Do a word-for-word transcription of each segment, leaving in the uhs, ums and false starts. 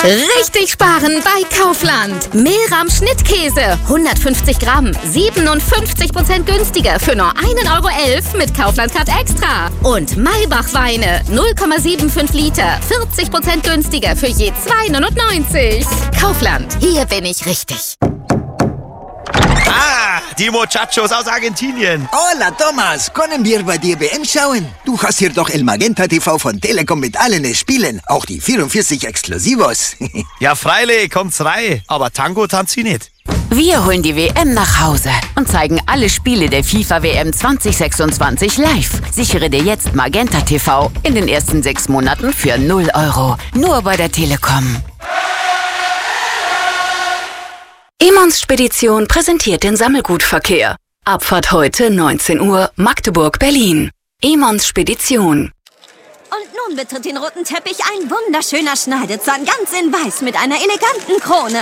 Richtig sparen bei Kaufland. Mehlrahm Schnittkäse, hundertfünfzig Gramm, siebenundfünfzig Prozent günstiger für nur ein Euro elf mit Kaufland Card Extra. Und Maybach Weine, null Komma fünfundsiebzig Liter, vierzig Prozent günstiger für je zwei neunundneunzig. Kaufland, hier bin ich richtig. Ah, die Muchachos aus Argentinien. Hola, Thomas. Können wir bei dir W M schauen? Du hast hier doch El Magenta T V von Telekom mit allen Spielen. Auch die vierundvierzig Exklusivos. Ja, freilich, kommt's rein. Aber Tango tanzt sie nicht. Wir holen die W M nach Hause und zeigen alle Spiele der FIFA W M zwanzig sechsundzwanzig live. Sichere dir jetzt Magenta T V in den ersten sechs Monaten für null Euro. Nur bei der Telekom. Emons Spedition präsentiert den Sammelgutverkehr. Abfahrt heute neunzehn Uhr Magdeburg-Berlin. Emons Spedition. Und nun betritt den roten Teppich ein wunderschöner Schneidezahn, ganz in weiß mit einer eleganten Krone.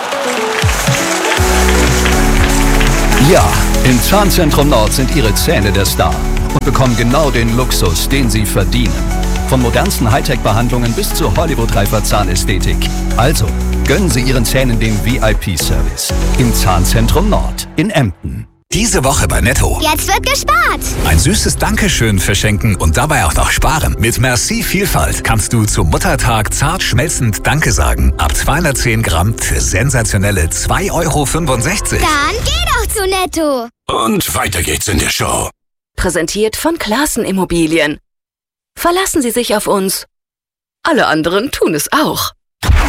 Ja, im Zahnzentrum Nord sind Ihre Zähne der Star und bekommen genau den Luxus, den Sie verdienen. Von modernsten Hightech-Behandlungen bis zur Hollywood-reifer Zahnästhetik. Also, gönnen Sie Ihren Zähnen den V I P-Service. Im Zahnzentrum Nord in Emden. Diese Woche bei Netto. Jetzt wird gespart. Ein süßes Dankeschön verschenken und dabei auch noch sparen. Mit Merci Vielfalt kannst du zum Muttertag zart schmelzend Danke sagen. Ab zweihundertzehn Gramm für sensationelle zwei Euro fünfundsechzig. Dann geh doch zu Netto. Und weiter geht's in der Show. Präsentiert von Klassen Immobilien. Verlassen Sie sich auf uns. Alle anderen tun es auch.